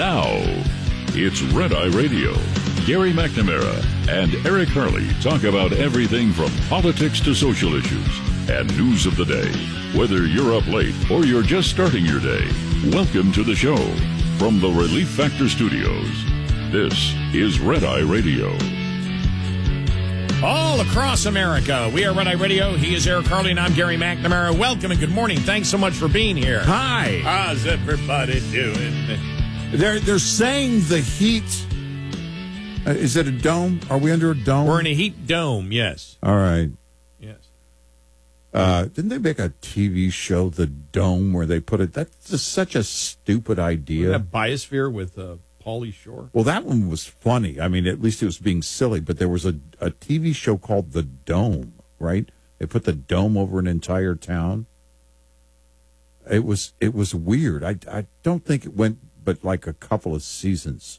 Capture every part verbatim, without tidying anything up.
Now, it's Red Eye Radio. Gary McNamara and Eric Harley talk about everything from politics to social issues and news of the day. Whether you're up late or you're just starting your day, welcome to the show. From the Relief Factor Studios, this is Red Eye Radio. All across America, we are Red Eye Radio. He is Eric Harley, and I'm Gary McNamara. Welcome and good morning. Thanks so much for being here. Hi. How's everybody doing? They're, they're saying the heat... Uh, is it a dome? Are we under a dome? We're in a heat dome, yes. All right. Yes. Uh, didn't they make a T V show, The Dome, where they put it? That's just such a stupid idea. That Biosphere with uh, Pauly Shore? Well, that one was funny. I mean, at least it was being silly, but there was a, a T V show called The Dome, right? They put the dome over an entire town. It was it was weird. I, I don't think it went but like a couple of seasons.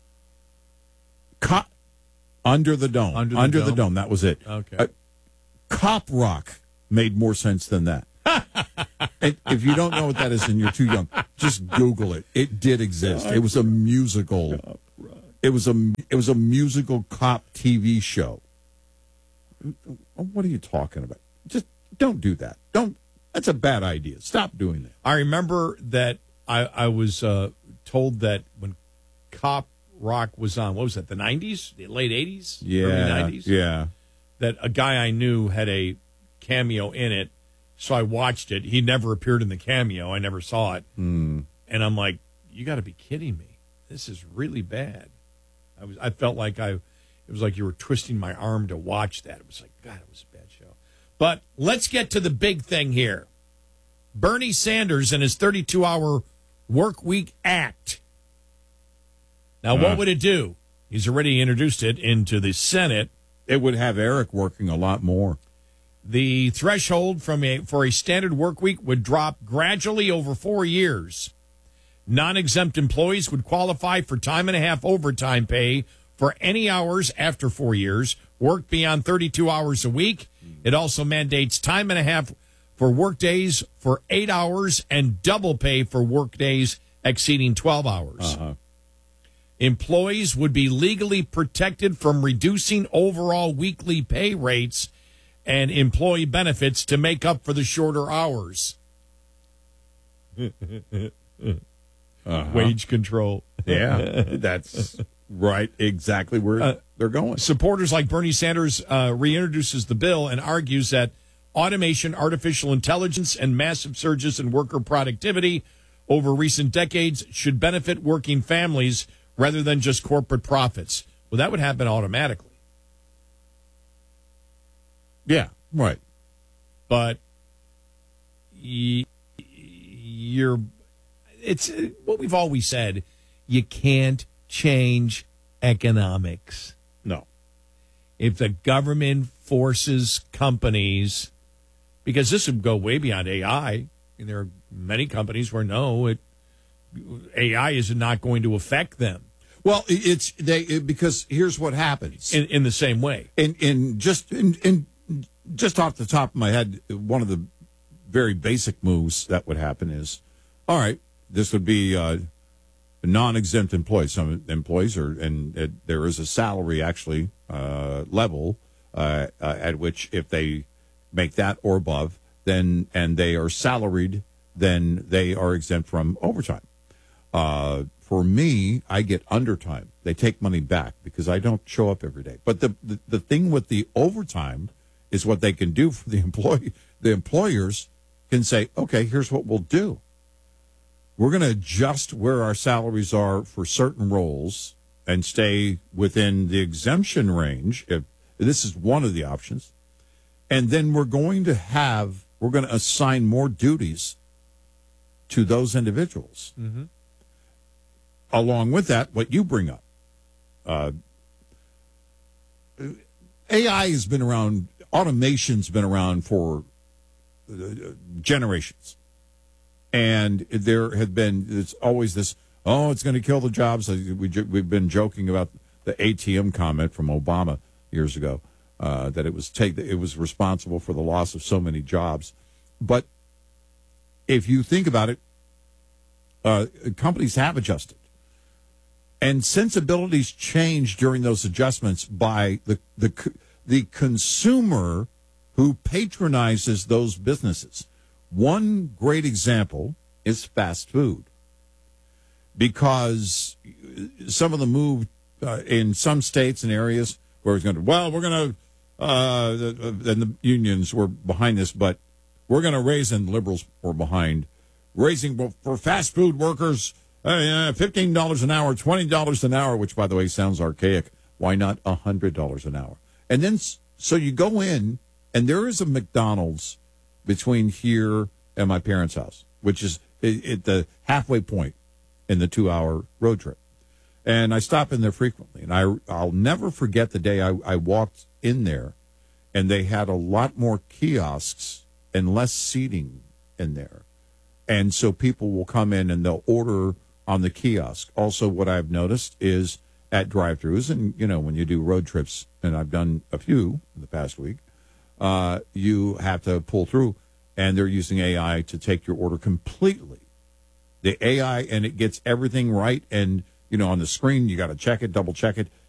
Co- under the dome. Under the, under dome? the dome. That was it. Okay. Uh, Cop Rock made more sense than that. And if you don't know what that is and you're too young, just Google it. It did exist. It was a musical. It was a it was a musical cop T V show. What are you talking about? Just don't do that. Don't. That's a bad idea. Stop doing that. I remember that I, I was uh, told that when Cop Rock was on, what was that, the nineties, the late eighties, yeah, early nineties? Yeah. That a guy I knew had a cameo in it, so I watched it. He never appeared in the cameo. I never saw it. Mm. And I'm like, you got to be kidding me. This is really bad. I was. I felt like I, it was like you were twisting my arm to watch that. It was like, God, it was a bad show. But let's get to the big thing here. Bernie Sanders and his thirty-two hour work week act. Now, what would it do? He's already introduced it into the Senate. It would have Eric working a lot more. The threshold from a, for a standard work week would drop gradually over four years. Non-exempt employees would qualify for time and a half overtime pay for any hours after four years, worked beyond thirty-two hours a week. It also mandates time and a half for work days for eight hours and double pay for work days exceeding twelve hours. Uh-huh. Employees would be legally protected from reducing overall weekly pay rates and employee benefits to make up for the shorter hours. Uh-huh. Wage control. Yeah, that's right, exactly where uh, they're going. Supporters like Bernie Sanders uh, reintroduces the bill and argues that automation, artificial intelligence, and massive surges in worker productivity over recent decades should benefit working families rather than just corporate profits. Well, that would happen automatically. Yeah, right. But y- you're, it's what we've always said, you can't change economics. No. If the government forces companies, because this would go way beyond A I, and there are many companies where no, it A I is not going to affect them. Well, it's they it, because here's what happens in, in the same way. In in just in, in just off the top of my head, one of the very basic moves that would happen is, all right, this would be uh, non-exempt employees. Some employees are, and uh, there is a salary actually uh, level uh, uh, at which if they make that or above, then and they are salaried, then they are exempt from overtime. Uh, for me, I get undertime. They take money back because I don't show up every day. But the, the, the thing with the overtime is what they can do for the employee. The employers can say, okay, here's what we'll do. We're going to adjust where our salaries are for certain roles and stay within the exemption range. If, this is one of the options. And then we're going to have, we're going to assign more duties to those individuals. Mm-hmm. Along with that, what you bring up, uh, A I has been around, automation's been around for uh, generations. And there had been, it's always this, oh, it's going to kill the jobs. We, we've been joking about the A T M comment from Obama years ago, uh, that it was take, it was responsible for the loss of so many jobs. But if you think about it, uh, companies have adjusted. And sensibilities change during those adjustments by the the the consumer who patronizes those businesses. One great example is fast food, because some of the move uh, in some states and areas where it's going to, well, we're going to, uh, and the unions were behind this, but we're going to raise, and liberals were behind, raising for fast food workers uh, fifteen dollars an hour, twenty dollars an hour, which, by the way, sounds archaic. Why not one hundred dollars an hour? And then, so you go in, and there is a McDonald's between here and my parents' house, which is at the halfway point in the two-hour road trip. And I stop in there frequently. And I, I'll never forget the day I, I walked in there, and they had a lot more kiosks and less seating in there. And so people will come in and they'll order on the kiosk. Also, what I've noticed is at drive-thrus, and, you know, when you do road trips, and I've done a few in the past week, uh, you have to pull through, and they're using A I to take your order completely. The A I, and it gets everything right, and, you know, on the screen, you got to check it, double check it.